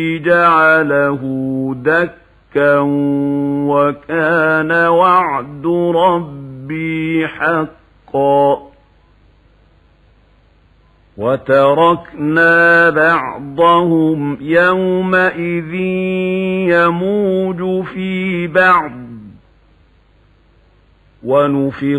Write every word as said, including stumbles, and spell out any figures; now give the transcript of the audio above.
جعله دكا وكان وعد ربي حقا وتركنا بعضهم يومئذ يموج في بعض ونفخ